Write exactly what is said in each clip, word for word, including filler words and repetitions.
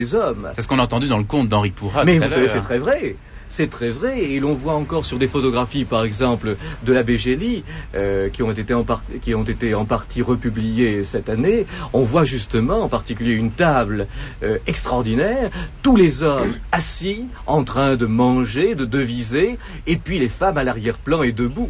les hommes. C'est ce qu'on a entendu dans le conte d'Henri Pourrat. Mais tout à vous savez, l'heure. c'est très vrai. C'est très vrai, et l'on voit encore sur des photographies, par exemple, de l'abbé Gély, euh, qui, ont été en partie, qui ont été en partie republiées cette année, on voit justement, en particulier, une table euh, extraordinaire, tous les hommes assis, en train de manger, de deviser, et puis les femmes à l'arrière-plan et debout.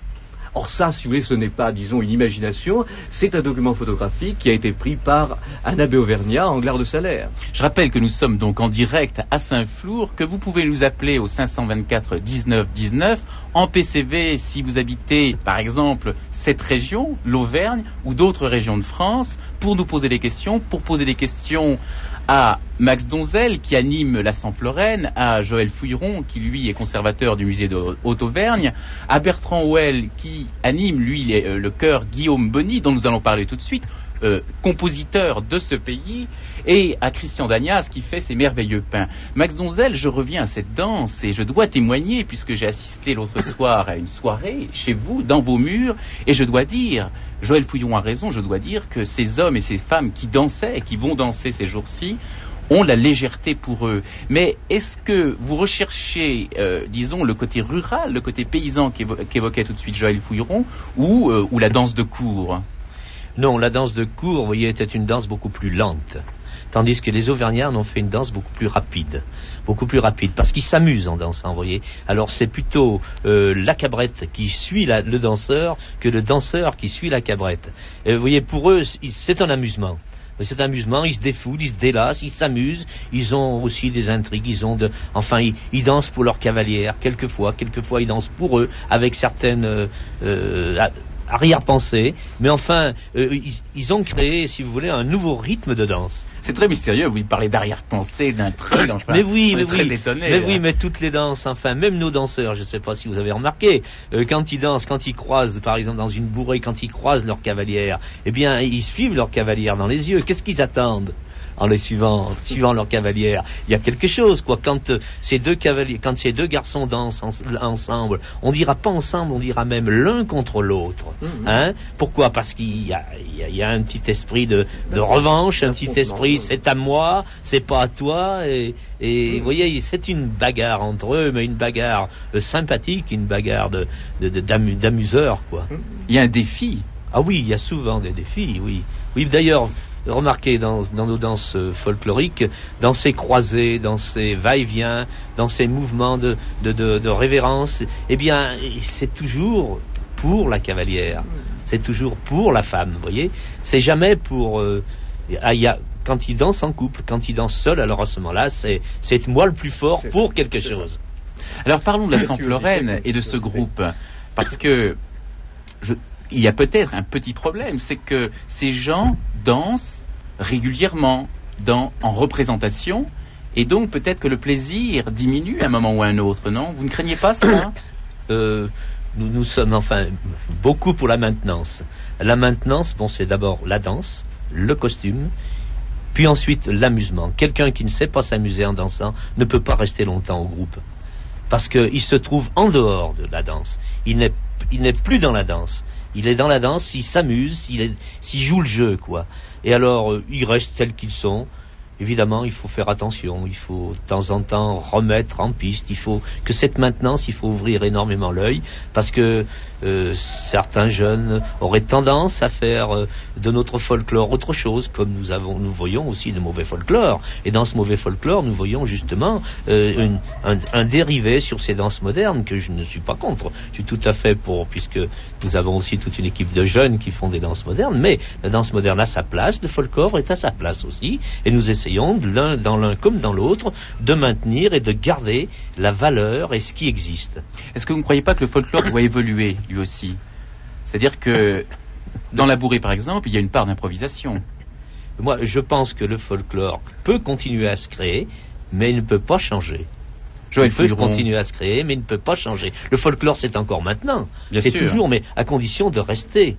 Or ça, si vous voulez, ce n'est pas, disons, une imagination, c'est un document photographique qui a été pris par un abbé auvergnat, Anglard de Salaire. Je rappelle que nous sommes donc en direct à Saint-Flour, que vous pouvez nous appeler au cinq cent vingt-quatre dix-neuf dix-neuf, en P C V si vous habitez, par exemple, cette région, l'Auvergne, ou d'autres régions de France, pour nous poser des questions, pour poser des questions à Max Donzel, qui anime la Saint-Floraine, à Joël Fouilleron, qui lui est conservateur du musée de Haute-Auvergne, à Bertrand Houel, qui anime, lui, les, euh, le chœur Guillaume Bonny, dont nous allons parler tout de suite, euh, compositeur de ce pays, et à Christian Dagnas, qui fait ses merveilleux pains. Max Donzel, je reviens à cette danse, et je dois témoigner, puisque j'ai assisté l'autre soir à une soirée, chez vous, dans vos murs, et je dois dire, Joël Fouilleron a raison, je dois dire que ces hommes et ces femmes qui dansaient, et qui vont danser ces jours-ci, ont la légèreté pour eux. Mais est-ce que vous recherchez, euh, disons, le côté rural, le côté paysan qu'évo- qu'évoquait tout de suite Joël Fouilleron, ou, euh, ou la danse de cour? Non, la danse de cour, vous voyez, était une danse beaucoup plus lente. Tandis que les Auvergnats en ont fait une danse beaucoup plus rapide. Beaucoup plus rapide, parce qu'ils s'amusent en dansant, vous voyez. Alors c'est plutôt euh, la cabrette qui suit la, le danseur que le danseur qui suit la cabrette. Et vous voyez, pour eux, c'est un amusement. C'est un amusement, ils se défoulent, ils se délassent, ils s'amusent, ils ont aussi des intrigues, ils ont de, enfin, ils, ils dansent pour leur cavalière, quelquefois, quelquefois ils dansent pour eux, avec certaines euh, euh, arrière-pensées, mais enfin, euh, ils, ils ont créé, si vous voulez, un nouveau rythme de danse. C'est très mystérieux, vous parlez d'arrière-pensée, d'intrigue, enfin, mais oui, on mais est très oui, étonné, mais hein. oui, mais toutes les danses, enfin, même nos danseurs, je ne sais pas si vous avez remarqué, euh, quand ils dansent, quand ils croisent, par exemple, dans une bourrée, quand ils croisent leur cavalière, eh bien, ils suivent leur cavalière dans les yeux. Qu'est-ce qu'ils attendent en les suivant, suivant leur cavalière? Il y a quelque chose, quoi. Quand euh, ces deux cavaliers, quand ces deux garçons dansent en, ensemble, on dira pas ensemble, on dira même l'un contre l'autre. Mm-hmm. Hein? Pourquoi? Parce qu'il y a, il y a, il y a un petit esprit de, de revanche, un petit esprit, c'est à moi, c'est pas à toi, et, et mm-hmm. vous voyez, c'est une bagarre entre eux, mais une bagarre euh, sympathique, une bagarre de, de, de d'amu, d'amuseurs, quoi. Il y a un défi. Ah oui, il y a souvent des défis, oui. Oui, d'ailleurs, remarquez dans, dans nos danses folkloriques, dans ces croisés, dans ces va-et-vient, dans ces mouvements de, de, de, de révérence, eh bien, c'est toujours pour la cavalière, c'est toujours pour la femme, vous voyez. C'est jamais pour... Euh, ah, y a, quand ils dansent en couple, quand ils dansent seuls, alors à ce moment-là, c'est, c'est moi le plus fort c'est pour ça, quelque chose. Alors parlons de la Saint-Floraine et de ce groupe, parce que... Je, il y a peut-être un petit problème, c'est que ces gens dansent régulièrement dans, en représentation, et donc peut-être que le plaisir diminue à un moment ou à un autre, non? Vous ne craignez pas ça? euh, nous, nous sommes enfin beaucoup pour la maintenance. La maintenance, bon, c'est d'abord la danse, le costume, puis ensuite l'amusement. Quelqu'un qui ne sait pas s'amuser en dansant ne peut pas rester longtemps au groupe, parce qu'il se trouve en dehors de la danse. Il n'est, il n'est plus dans la danse. Il est dans la danse, il s'amuse, s'il, est, s'il joue le jeu, quoi. Et alors, euh, ils restent tels qu'ils sont. Évidemment, il faut faire attention, il faut de temps en temps remettre en piste, il faut que cette maintenance, il faut ouvrir énormément l'œil, parce que euh, certains jeunes auraient tendance à faire euh, de notre folklore autre chose, comme nous avons, nous voyons aussi de mauvais folklore. Et dans ce mauvais folklore, nous voyons justement euh, une, un, un dérivé sur ces danses modernes que je ne suis pas contre. Je suis tout à fait pour, puisque nous avons aussi toute une équipe de jeunes qui font des danses modernes, mais la danse moderne a sa place, le folklore est à sa place aussi, et nous essayons de l'un, dans l'un comme dans l'autre, de maintenir et de garder la valeur et ce qui existe. Est-ce que vous ne croyez pas que le folklore doit évoluer, lui aussi? C'est-à-dire que, dans la bourrée, par exemple, il y a une part d'improvisation. Moi, je pense que le folklore peut continuer à se créer, mais il ne peut pas changer. Joël il peut Fouilleron. continuer à se créer, mais il ne peut pas changer. Le folklore, c'est encore maintenant. Bien c'est sûr. toujours, mais à condition de rester.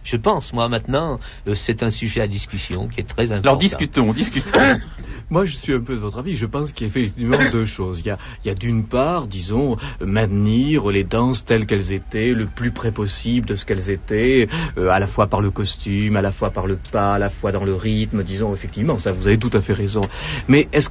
Je pense, moi, maintenant, euh, c'est un sujet à discussion qui est très important. Alors discutons, discutons. Moi, je suis un peu de votre avis. Je pense qu'il y a effectivement deux choses. Il y a, il y a d'une part, disons, maintenir les danses telles qu'elles étaient, le plus près possible de ce qu'elles étaient, euh, à la fois par le costume, à la fois par le pas, à la fois dans le rythme, disons, effectivement, ça, vous avez tout à fait raison. Mais est-ce